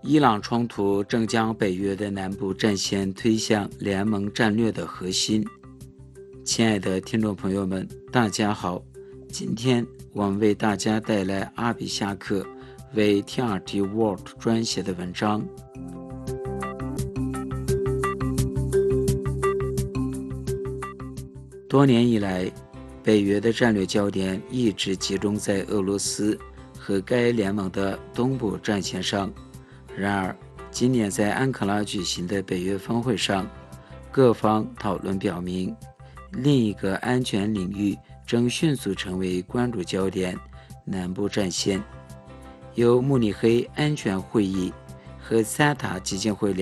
伊朗冲突正将北约的南部战线推向联盟战略的核心。亲爱的听众朋友们，大家好，今天我们为大家带来阿比夏克为 TRT World 专写的文章。多年以来，北约的战略焦点一直集中在俄罗斯和该联盟的东部战线上。然而，今年在安卡拉举行的北约峰会上，各方讨论表明，另一个安全领域正迅速成为关注焦点——南部战线。由慕尼黑安全会议和萨塔基金会